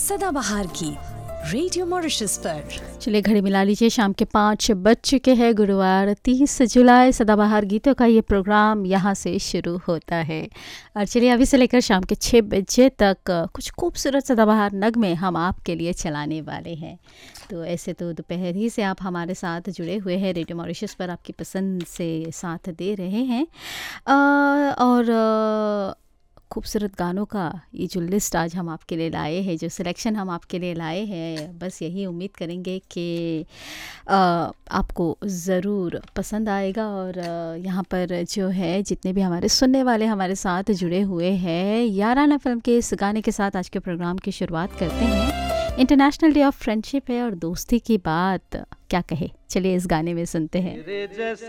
सदाबहार गीत radio Mauritius पर। चलिए घड़ी मिला लीजिए, शाम के 5 बज चुके हैं। गुरुवार 30 जुलाई सदाबहार गीतों का ये प्रोग्राम यहाँ से शुरू होता है। और चलिए अभी से लेकर शाम के 6 बजे तक कुछ खूबसूरत सदाबहार नगमे हम आपके लिए चलाने वाले हैं। तो ऐसे तो दोपहर ही से आप हमारे साथ जुड़े हुए हैं, रेडियो मॉरिशस पर आपकी पसंद से साथ दे रहे हैं। और खूबसूरत गानों का ये जो लिस्ट आज हम आपके लिए लाए हैं, जो सिलेक्शन हम आपके लिए लाए हैं, बस यही उम्मीद करेंगे कि आपको ज़रूर पसंद आएगा। और यहाँ पर जो है जितने भी हमारे सुनने वाले हमारे साथ जुड़े हुए हैं, याराना फिल्म के इस गाने के साथ आज के प्रोग्राम की शुरुआत करते हैं। इंटरनेशनल डे ऑफ फ्रेंडशिप है और दोस्ती की बात क्या कहे, चलिए इस गाने में सुनते हैं।